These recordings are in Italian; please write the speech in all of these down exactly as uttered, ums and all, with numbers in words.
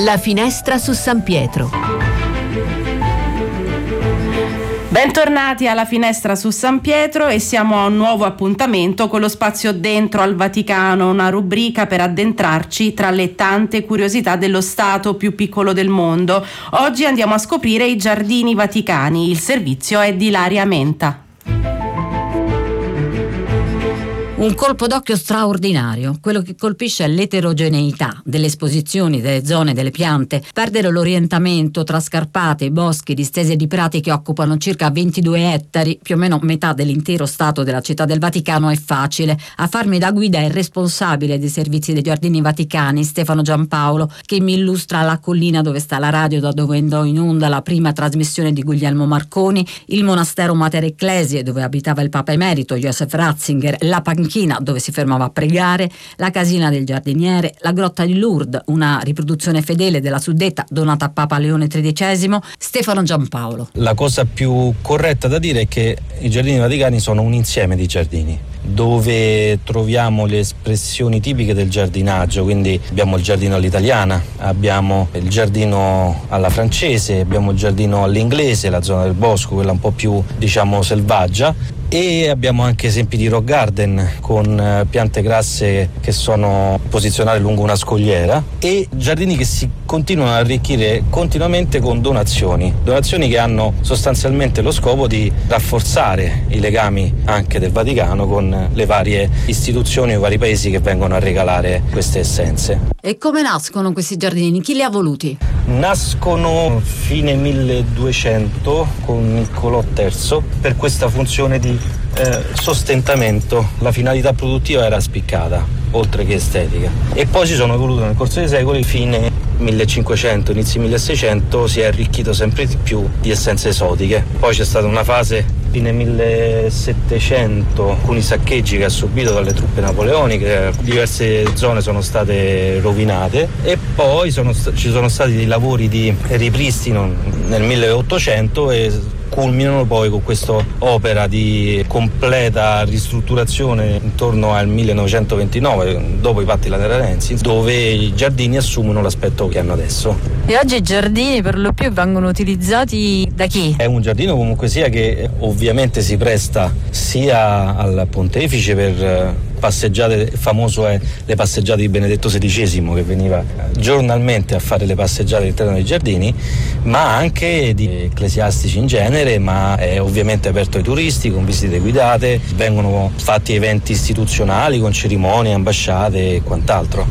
La finestra su San Pietro. Bentornati alla finestra su San Pietro e siamo a un nuovo appuntamento con lo spazio Dentro al Vaticano, una rubrica per addentrarci tra le tante curiosità dello Stato più piccolo del mondo. Oggi andiamo a scoprire i Giardini Vaticani. Il servizio è di Ilaria Menta. Un colpo d'occhio straordinario. Quello che colpisce è l'eterogeneità delle esposizioni, delle zone, delle piante. Perdere l'orientamento tra scarpate, boschi, distese di prati che occupano circa ventidue ettari, più o meno metà dell'intero stato della città del Vaticano, è facile. A farmi da guida è il responsabile dei servizi dei Giardini Vaticani, Stefano Giampaolo, che mi illustra la collina dove sta la radio, da dove andò in onda la prima trasmissione di Guglielmo Marconi, il monastero Mater Ecclesiae dove abitava il Papa Emerito Joseph Ratzinger, la panchina dove si fermava a pregare, la casina del giardiniere, la grotta di Lourdes, una riproduzione fedele della suddetta donata a Papa Leone tredicesimo. Stefano Giampaolo. La cosa più corretta da dire è che i Giardini Vaticani sono un insieme di giardini dove troviamo le espressioni tipiche del giardinaggio, quindi abbiamo il giardino all'italiana, abbiamo il giardino alla francese, abbiamo il giardino all'inglese, la zona del bosco, quella un po' più diciamo selvaggia, e abbiamo anche esempi di rock garden con piante grasse che sono posizionate lungo una scogliera e giardini che si continuano a arricchire continuamente con donazioni, donazioni che hanno sostanzialmente lo scopo di rafforzare i legami anche del Vaticano con le varie istituzioni o i vari paesi che vengono a regalare queste essenze. E come nascono questi giardini? Chi li ha voluti? Nascono fine milleduecento con Niccolò terzo per questa funzione di eh, sostentamento. La finalità produttiva era spiccata, oltre che estetica. E poi si sono evolute nel corso dei secoli, fine millecinquecento, inizi milleseicento, si è arricchito sempre di più di essenze esotiche. Poi c'è stata una fase fine millesettecento, alcuni saccheggi che ha subito dalle truppe napoleoniche, diverse zone sono state rovinate e poi sono, ci sono stati dei lavori di ripristino nel milleottocento e culminano poi con questa opera di completa ristrutturazione intorno al millenovecentoventinove, dopo i patti lateranensi, dove i giardini assumono l'aspetto che hanno adesso. E oggi i giardini per lo più vengono utilizzati da chi? È un giardino comunque sia che ovviamente si presta sia al pontefice per passeggiate, famoso è le passeggiate di Benedetto sedicesimo, che veniva giornalmente a fare le passeggiate all'interno dei giardini, ma anche di ecclesiastici in genere, ma è ovviamente aperto ai turisti con visite guidate, vengono fatti eventi istituzionali con cerimonie, ambasciate e quant'altro.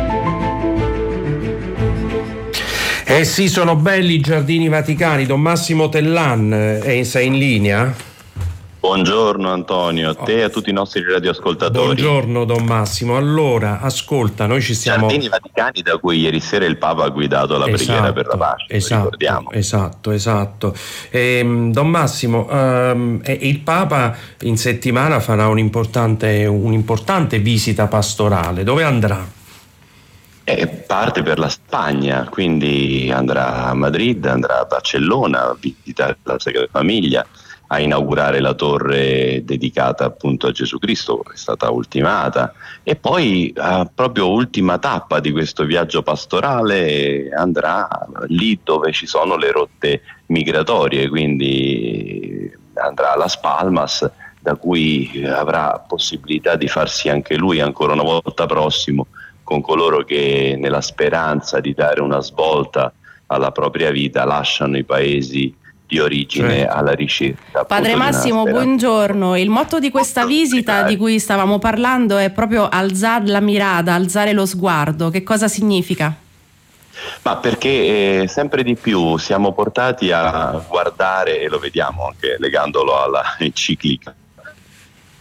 Eh sì, sono belli i Giardini Vaticani. Don Massimo Tellan, eh, sei in linea? Buongiorno Antonio, a te e a tutti i nostri radioascoltatori. Buongiorno Don Massimo. Allora, ascolta, noi ci stiamo... Giardini Vaticani da cui ieri sera il Papa ha guidato la esatto, preghiera per la pace, esatto, ricordiamo. Esatto, esatto. Ehm, Don Massimo, ehm, il Papa in settimana farà un'importante, un'importante visita pastorale. Dove andrà? Eh, parte per la Spagna, quindi andrà a Madrid, andrà a Barcellona a visitare la Sagrada Famiglia, a inaugurare la torre dedicata appunto a Gesù Cristo, che è stata ultimata, e poi a proprio ultima tappa di questo viaggio pastorale andrà lì dove ci sono le rotte migratorie, quindi andrà a Las Palmas, da cui avrà possibilità di farsi anche lui ancora una volta prossimo con coloro che nella speranza di dare una svolta alla propria vita lasciano i paesi di origine, certo, alla ricerca. Padre Massimo, buongiorno. Il motto di questa visita di cui stavamo parlando è proprio alzar la mirada, alzare lo sguardo. Che cosa significa? Ma perché eh, sempre di più siamo portati a guardare, e lo vediamo anche legandolo alla enciclica.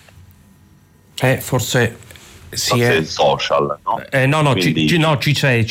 Eh, forse... Sì, è social, no? Eh, no, no, Quindi... ci, no, ci sei, ci